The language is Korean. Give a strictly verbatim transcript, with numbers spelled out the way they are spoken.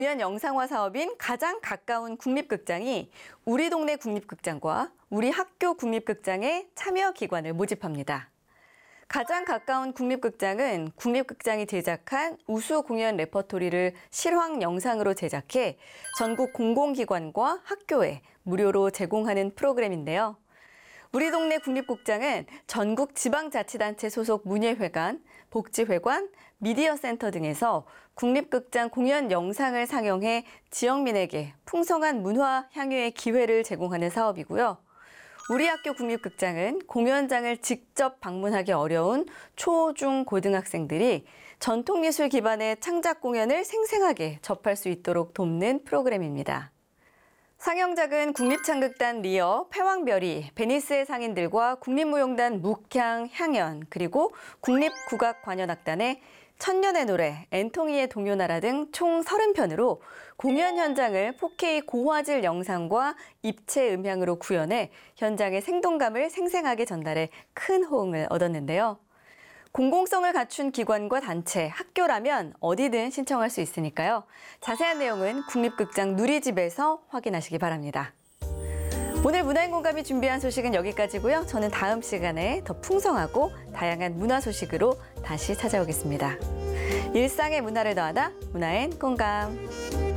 공연 영상화 사업인 가장 가까운 국립극장이 우리 동네 국립극장과 우리 학교 국립극장의 참여 기관을 모집합니다. 가장 가까운 국립극장은 국립극장이 제작한 우수 공연 레퍼토리를 실황 영상으로 제작해 전국 공공기관과 학교에 무료로 제공하는 프로그램인데요. 우리 동네 국립극장은 전국 지방자치단체 소속 문예회관, 복지회관, 미디어센터 등에서 국립극장 공연 영상을 상영해 지역민에게 풍성한 문화 향유의 기회를 제공하는 사업이고요. 우리 학교 국립극장은 공연장을 직접 방문하기 어려운 초, 중, 고등학생들이 전통예술 기반의 창작 공연을 생생하게 접할 수 있도록 돕는 프로그램입니다. 상영작은 국립창극단 리어, 패왕별이, 베니스의 상인들과 국립무용단 묵향, 향연, 그리고 국립국악관현악단의 천년의 노래, 앤통이의 동요나라 등 총 서른 편으로 공연 현장을 포케이 고화질 영상과 입체 음향으로 구현해 현장의 생동감을 생생하게 전달해 큰 호응을 얻었는데요. 공공성을 갖춘 기관과 단체, 학교라면 어디든 신청할 수 있으니까요. 자세한 내용은 국립극장 누리집에서 확인하시기 바랍니다. 오늘 문화인공감이 준비한 소식은 여기까지고요. 저는 다음 시간에 더 풍성하고 다양한 문화 소식으로 다시 찾아오겠습니다. 일상의 문화를 더하다 문화인 공감.